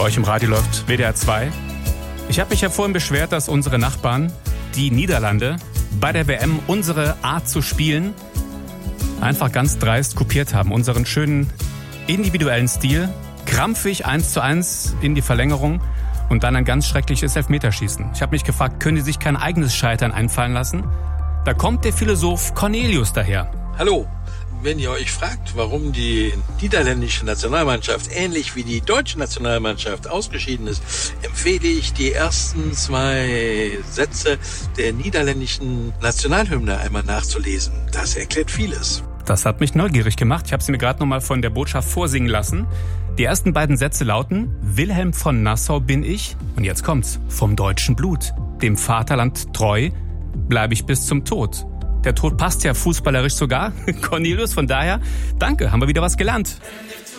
euch im Radio läuft WDR 2. Ich habe mich ja vorhin beschwert, dass unsere Nachbarn, die Niederlande, bei der WM unsere Art zu spielen einfach ganz dreist kopiert haben. Unseren schönen individuellen Stil, krampfig 1:1 in die Verlängerung und dann ein ganz schreckliches Elfmeterschießen. Ich habe mich gefragt, können die sich kein eigenes Scheitern einfallen lassen? Da kommt der Philosoph Cornelius daher. Hallo. Wenn ihr euch fragt, warum die niederländische Nationalmannschaft ähnlich wie die deutsche Nationalmannschaft ausgeschieden ist, empfehle ich die ersten 2 Sätze der niederländischen Nationalhymne einmal nachzulesen. Das erklärt vieles. Das hat mich neugierig gemacht. Ich habe sie mir gerade nochmal von der Botschaft vorsingen lassen. Die ersten beiden Sätze lauten: Wilhelm von Nassau bin ich, und jetzt kommt's, vom deutschen Blut. Dem Vaterland treu bleibe ich bis zum Tod. Der Tod passt ja fußballerisch sogar. Cornelius, von daher, danke, haben wir wieder was gelernt.